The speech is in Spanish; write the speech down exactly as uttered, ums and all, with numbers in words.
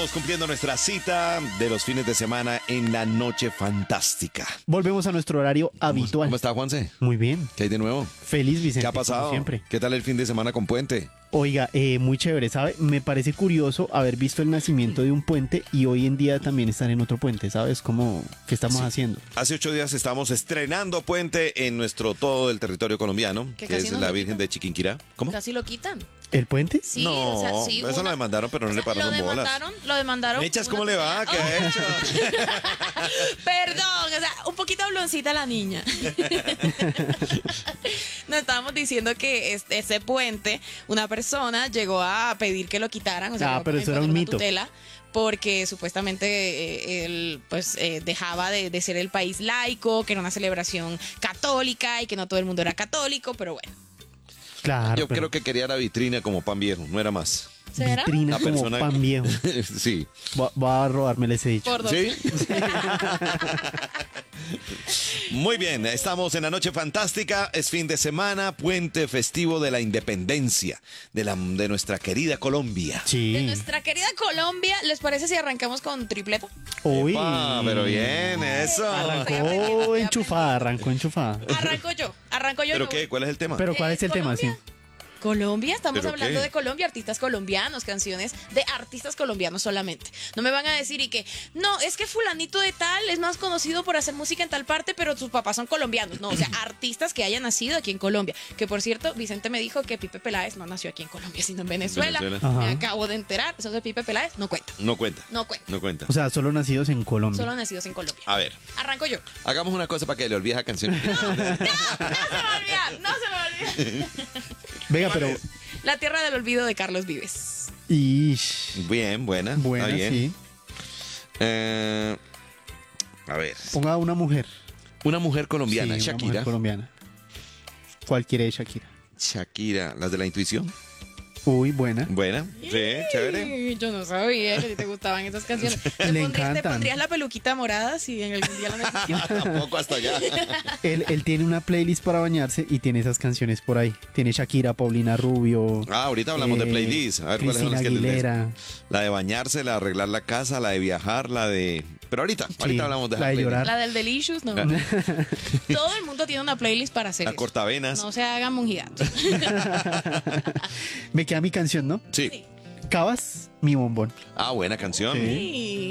estamos cumpliendo nuestra cita de los fines de semana en la noche fantástica. Volvemos a nuestro horario habitual. ¿Cómo está, Juanse? Muy bien. ¿Qué hay de nuevo? Feliz, Vicente. ¿Qué ha pasado? Como siempre. ¿Qué tal el fin de semana con Puente? Oiga, eh, muy chévere, ¿sabe? Me parece curioso haber visto el nacimiento de un puente y hoy en día también estar en otro puente, ¿sabes? ¿Cómo? ¿Qué estamos Sí. haciendo? Hace ocho días estamos estrenando Puente en nuestro todo el territorio colombiano, Que que casi es nos la lo Virgen quitan. de Chiquinquirá. ¿Cómo? Casi lo quitan. ¿El puente? Sí, no, o sea, sí. eso una- lo demandaron, pero no o le sea, pararon lo bolas. demandaron, lo demandaron. Mechas, una ¿cómo le va? ¿Qué pelea. ha hecho? Perdón, o sea, un poquito habloncita la niña. Nos estábamos diciendo que este, ese puente, una persona llegó a pedir que lo quitaran. O sea, Ah, que pero en eso era poner un una mito. tutela, porque supuestamente eh, él pues eh, dejaba de, de ser el país laico, que era una celebración católica y que no todo el mundo era católico, pero bueno. Claro. Yo pero creo que quería la vitrina como pan viejo, no era más. ¿Será? Vitrina La como persona- pan viejo. Sí. Va, va a robármele ese dicho. Por dos. ¿Sí? Muy bien, estamos en la noche fantástica, es fin de semana, puente festivo de la independencia de, la, de nuestra querida Colombia. De Sí. nuestra querida Colombia, ¿les parece si arrancamos con tripleta? Uy. Ah, pero bien, eso. Arrancó enchufada, arrancó enchufada. Arranco yo, arranco yo. ¿Pero me qué? voy. ¿Cuál es el tema? Pero ¿cuál Eh, es el tema? Sí. Colombia. Colombia, estamos ¿Pero hablando qué? de Colombia, artistas colombianos, canciones de artistas colombianos solamente. No me van a decir y que, no, es que fulanito de tal es más conocido por hacer música en tal parte, pero sus papás son colombianos. No, o sea, artistas que hayan nacido aquí en Colombia. Que por cierto, Vicente me dijo que Pipe Peláez no nació aquí en Colombia, sino en Venezuela. Venezuela. Me Ajá. acabo de enterar, eso de Pipe Peláez no cuenta, No cuenta. no cuenta. No cuenta. O sea, solo nacidos en Colombia. Solo nacidos en Colombia. A ver, Arranco yo. hagamos una cosa para que le olvides la canción. No se me va a olvidar, no se me va a olvidar. Venga, pero. La Tierra del Olvido de Carlos Vives. Ish. Bien, buena. Buena, está bien. sí. Eh, a ver, Ponga una mujer. una mujer colombiana, Sí, una Shakira. mujer colombiana. Cualquiera de Shakira. Shakira, las de la intuición. Uy, buena. Buena, sí, chévere. Ay, yo no sabía que a ti te gustaban esas canciones. ¿Te, Le pondrías, te encantan. pondrías la peluquita morada si en algún día la necesitas? Tampoco hasta allá. Él, él tiene una playlist para bañarse y tiene esas canciones por ahí. Tiene Shakira, Paulina Rubio. Ah, ahorita hablamos de eh, playlist. A ver cuáles son Cristina las que tenés. Aguilera. La de bañarse, la de arreglar la casa, la de viajar, la de... Pero ahorita, ahorita Sí, hablamos de la de playlist. llorar. La del Delicious, no. La- Todo el mundo tiene una playlist para hacer La eso. cortavenas. No se hagan monjidatos. Me queda mi canción, ¿no? Sí. Cabas, mi bombón. Ah, buena canción. Sí. Sí.